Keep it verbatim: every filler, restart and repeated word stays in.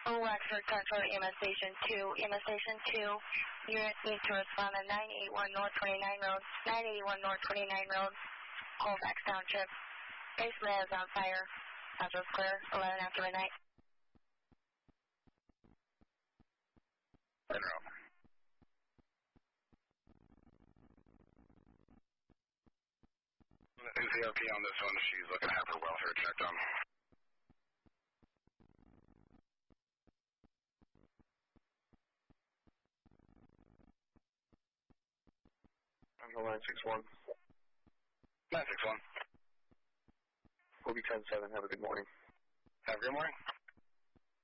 Wexford Central E M S Station two. E M S Station two, unit needs to respond at nine eighty-one North twenty-nine Road. nine eighty-one North twenty-nine Road, Colfax Township. Basement is on fire. Central clear, eleven after midnight. Monroe. Is the O P on this one? She's looking to have her welfare checked on. Central nine six one. nine six one. We'll be ten seven. Have a good morning. Have a good morning.